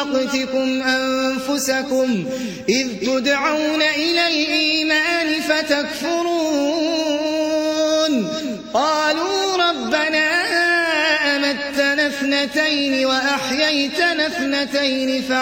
مقتكم أنفسكم إذ تدعون إلى الإيمان فتكفرون قالوا ربنا أمتنا اثنتين وأحييتنا اثنتين